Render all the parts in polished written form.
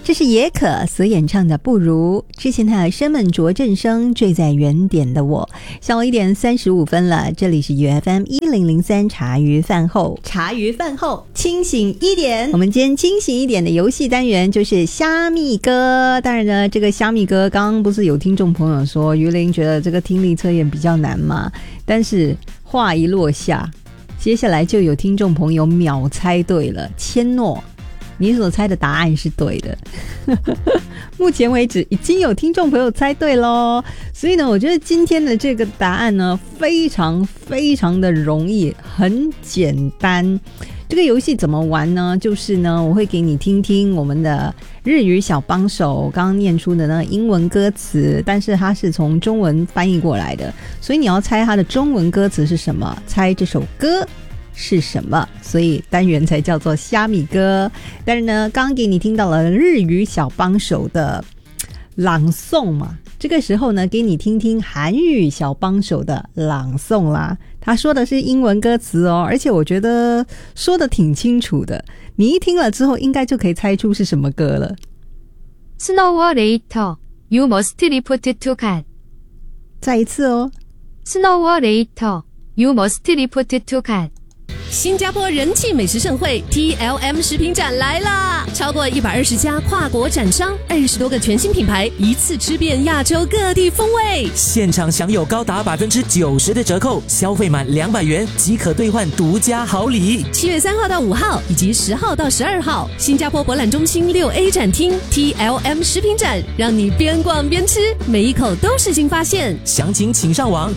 这是野可所演唱的《不如》。之前他的生猛着正声坠在原点的我。下午1点35分了，这里是 UFM 1003茶余饭后，清醒一点。我们今天清醒一点的游戏单元就是虾米歌。当然呢，这个虾米歌刚刚不是有听众朋友说于玲觉得这个听力测验比较难嘛，但是话一落下，接下来就有听众朋友秒猜对了。千诺，你所猜的答案是对的。目前为止已经有听众朋友猜对咯，所以呢，我觉得今天的这个答案呢，非常非常的容易，很简单。这个游戏怎么玩呢？就是呢，我会给你听听我们的日语小帮手刚刚念出的那个英文歌词，但是它是从中文翻译过来的，所以你要猜它的中文歌词是什么，猜这首歌是什么，所以单元才叫做虾米歌。但是呢，刚刚给你听到了日语小帮手的朗诵嘛，这个时候呢，给你听听韩语小帮手的朗诵啦。他说的是英文歌词哦，而且我觉得说的挺清楚的，你一听了之后应该就可以猜出是什么歌了。 Sooner or later, you must report to God. 再一次哦。 Sooner or later, you must report to God. 新加坡人气美食盛会 TLM 食品展来啦！超过120家跨国展商，20多个全新品牌，一次吃遍亚洲各地风味。 现场享有高达90%的折扣，消费满200元即可兑换独家好礼。 7月3号到5号以及10号到12号，新加坡博览中心6A 展厅 TLM 食品展，让你边逛边吃，每一口都是新发现。 详情请上网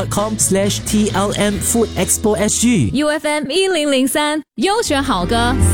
facebook.com/TLM Food Expo SG。 UFM 1003优选好歌。